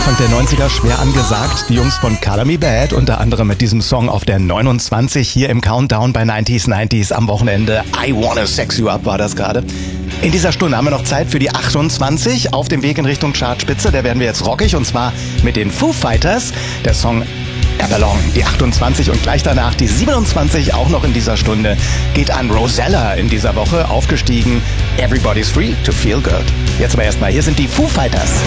Anfang der 90er schwer angesagt. Die Jungs von Color Me Badd, unter anderem mit diesem Song auf der 29 hier im Countdown bei 90s am Wochenende. I Wanna Sex You Up war das gerade. In dieser Stunde haben wir noch Zeit für die 28 auf dem Weg in Richtung Chartspitze. Da werden wir jetzt rockig und zwar mit den Foo Fighters. Der Song Everlong, die 28 und gleich danach die 27 auch noch in dieser Stunde geht an Rosella in dieser Woche aufgestiegen. Everybody's free to feel good. Jetzt aber erstmal, hier sind die Foo Fighters.